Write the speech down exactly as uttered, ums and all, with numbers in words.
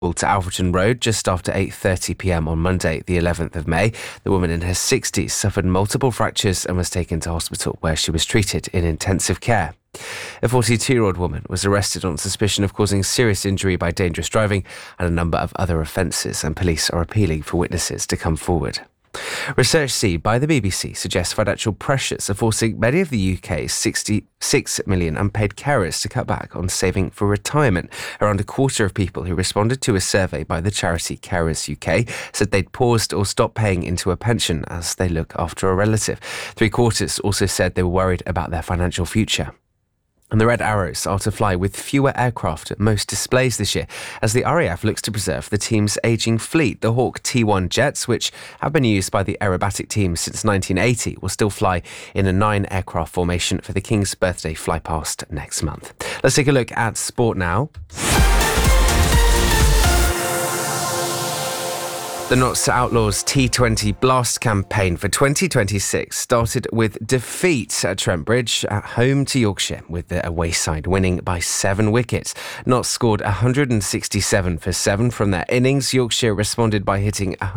to Alfreton Road just after eight thirty p m on Monday, the eleventh of May. The woman in her sixties suffered multiple fractures and was taken to hospital where she was treated in intensive care. A forty-two-year-old woman was arrested on suspicion of causing serious injury by dangerous driving and a number of other offences, and police are appealing for witnesses to come forward. Research C by the B B C suggests financial pressures are forcing many of the U K's sixty-six million unpaid carers to cut back on saving for retirement. Around a quarter of people who responded to a survey by the charity Carers U K said they'd paused or stopped paying into a pension as they look after a relative. Three quarters also said they were worried about their financial future. And the Red Arrows are to fly with fewer aircraft at most displays this year as the R A F looks to preserve the team's ageing fleet. The Hawk T one jets, which have been used by the aerobatic team since nineteen eighty, will still fly in a nine-aircraft formation for the King's birthday flypast next month. Let's take a look at sport now. The Notts Outlaws T twenty Blast campaign for twenty twenty-six started with defeat at Trent Bridge at home to Yorkshire, with the away side winning by seven wickets. Notts scored one hundred sixty-seven for seven from their innings. Yorkshire responded by hitting